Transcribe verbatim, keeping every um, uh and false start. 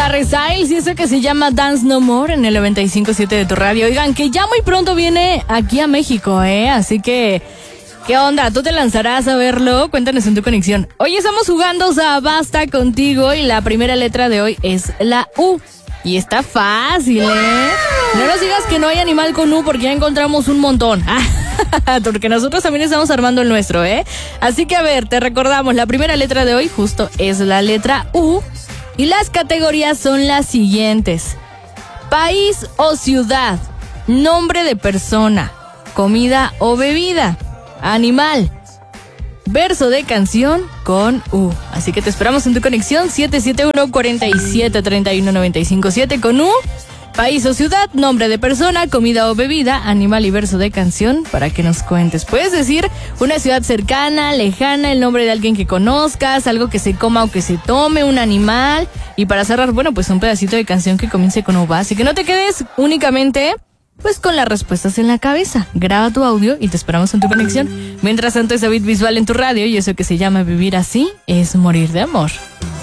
Harry Styles y eso que se llama Dance No More en el noventa y cinco punto siete de tu radio. Oigan, que ya muy pronto viene aquí a México, ¿eh? Así que, ¿qué onda? ¿Tú te lanzarás a verlo? Cuéntanos en tu conexión. Hoy estamos jugando a Basta Contigo y la primera letra de hoy es la U. Y está fácil, ¿eh? No nos digas que no hay animal con U porque ya encontramos un montón. Porque nosotros también estamos armando el nuestro, ¿eh? Así que a ver, te recordamos, la primera letra de hoy justo es la letra U. Y las categorías son las siguientes: país o ciudad, nombre de persona, comida o bebida, animal, verso de canción con U. Así que te esperamos en tu conexión siete siete uno, cuatro siete, tres uno nueve cinco siete con U, país o ciudad, nombre de persona, comida o bebida, animal y verso de canción para que nos cuentes. Puedes decir una ciudad cercana, lejana, el nombre de alguien que conozcas, algo que se coma o que se tome, un animal. Y para cerrar, bueno, pues un pedacito de canción que comience con U. Así que no te quedes únicamente pues con las respuestas en la cabeza. Graba tu audio y te esperamos en tu conexión. Mientras tanto, es David Bisbal en tu radio y eso que se llama Vivir Así es Morir de Amor.